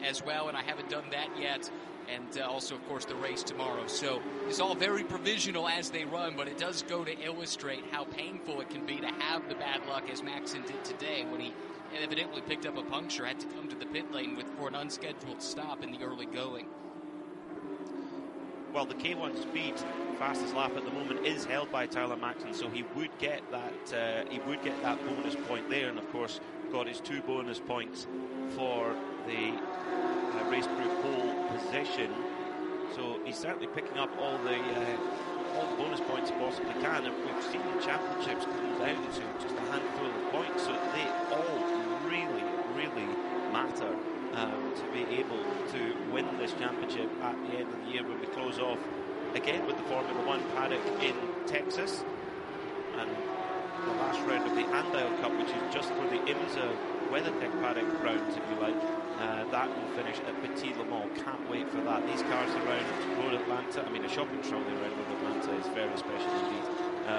as well, and I haven't done that yet. And also, of course, the race tomorrow. So it's all very provisional as they run, but it does go to illustrate how painful it can be to have the bad luck as Maxson did today when he evidently picked up a puncture, had to come to the pit lane for an unscheduled stop in the early going. Well, the K1 Speed fastest lap at the moment is held by Tyler Maxson, so he would get that bonus point there, and of course got his 2 bonus points for the race group pole position. So he's certainly picking up all the bonus points he possibly can, and we've seen the championships come down to just a handful of points, so they all really, really matter to be able to win this championship at the end of the year when we close off again with the Formula One paddock in Texas, and the last round of the Andile Cup, which is just for the IMSA WeatherTech paddock rounds, if you like. That will finish at Petit Le Mans. Can't wait for that. These cars around Road Atlanta, I mean, a shopping trolley around Road Atlanta is very special indeed.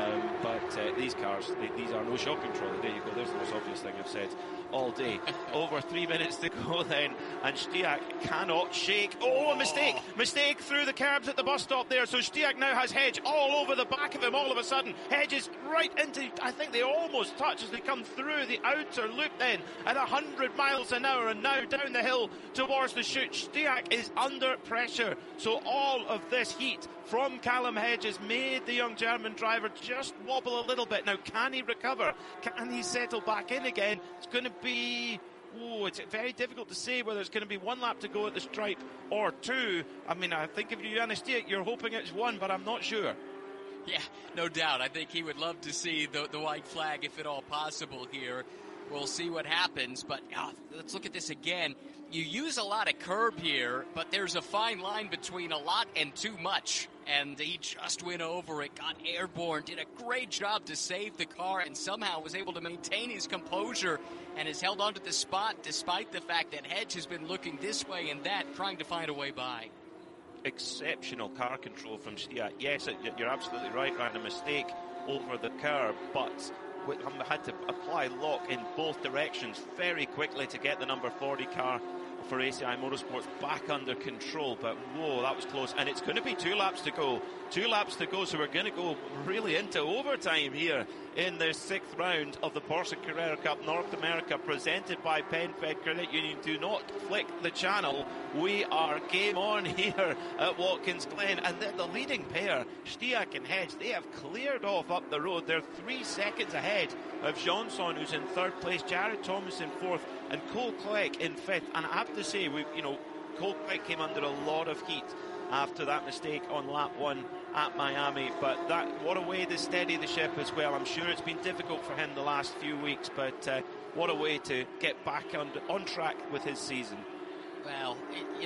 But these cars, these are no shopping trolley. There you go. There's the most obvious thing I've said all day. Over 3 minutes to go then, and Stiak cannot shake. Oh, a mistake! Mistake through the curbs at the bus stop there. So Stiak now has Hedge all over the back of him all of a sudden. Hedge is right into, I think they almost touch as they come through the outer loop then at 100 miles an hour, and now down the hill towards the chute. Stiak is under pressure. So all of this heat from Callum Hedge has made the young German driver just wobble a little bit. Now, can he recover? Can he settle back in again? It's going to be... it's very difficult to say whether it's going to be 1 lap to go at the stripe or 2. I mean, I think if you're Jonas Stiak, you're hoping it's 1, but I'm not sure. Yeah, no doubt. I think he would love to see the white flag if at all possible here. We'll see what happens, but let's look at this again. You use a lot of curb here, but there's a fine line between a lot and too much. And he just went over it, got airborne, did a great job to save the car, and somehow was able to maintain his composure and has held on to the spot despite the fact that Hedge has been looking this way and that, trying to find a way by. Exceptional car control from Stiak. Yes, you're absolutely right, Ryan. A mistake over the curb, but had to apply lock in both directions very quickly to get the number 40 car for ACI Motorsports back under control. But whoa, that was close, and it's going to be 2 laps to go. 2 laps to go, so we're going to go really into overtime here in the 6th round of the Porsche Carrera Cup North America, presented by PenFed Credit Union. Do not flick the channel. We are game on here at Watkins Glen, and the leading pair, Stiak and Hedge, they have cleared off up the road. They're 3 seconds ahead of Johnson, who's in 3rd place, Jared Thomas in 4th, and Cole Clegg in 5th. And I have to say, Cole Clegg came under a lot of heat after that mistake on lap 1 at Miami, but what a way to steady the ship as well. I'm sure it's been difficult for him the last few weeks, but what a way to get back on track with his season. Well,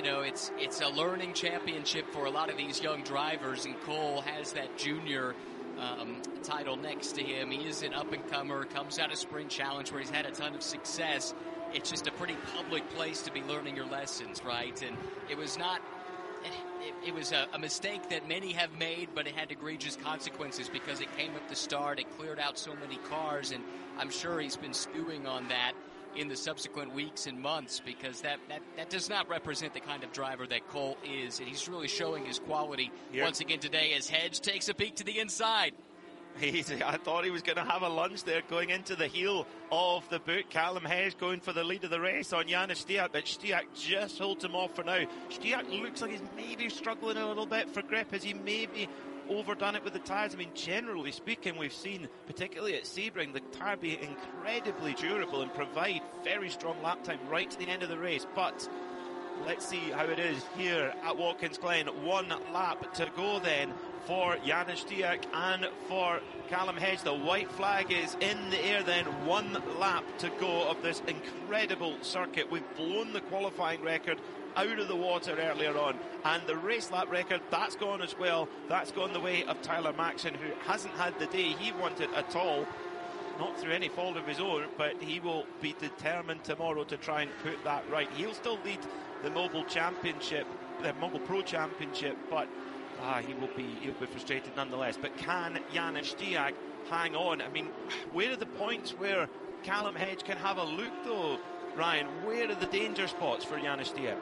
it's a learning championship for a lot of these young drivers, and Cole has that junior title next to him. He is an up-and-comer, comes out of Spring Challenge where he's had a ton of success. It's just a pretty public place to be learning your lessons, right? And it was a mistake that many have made, but it had egregious consequences because it came at the start. It cleared out so many cars, and I'm sure he's been stewing on that in the subsequent weeks and months, because that does not represent the kind of driver that Cole is, and he's really showing his quality once again today as Hedge takes a peek to the inside. I thought he was going to have a lunge there going into the heel of the boot. Callum Hedge going for the lead of the race on Jonas Stiak, but Stiak just holds him off for now. Stiak looks like he's maybe struggling a little bit for grip, as he maybe overdone it with the tyres. I mean, generally speaking, we've seen, particularly at Sebring, the tyre be incredibly durable and provide very strong lap time right to the end of the race. But let's see how it is here at Watkins Glen. 1 lap to go then for Jonas Stiak and for Callum Hedge. The white flag is in the air then. 1 lap to go of this incredible circuit. We've blown the qualifying record out of the water earlier on, and the race lap record, that's gone as well. That's gone the way of Tyler Maxson, who hasn't had the day he wanted at all, not through any fault of his own, but he will be determined tomorrow to try and put that right. He'll still lead the Mobile Championship, the Mobile Pro Championship, but he'll be frustrated nonetheless. But can Jonas Stiak hang on? I mean, where are the points where Callum Hedge can have a look though, Ryan? Where are the danger spots for Jonas Stiak?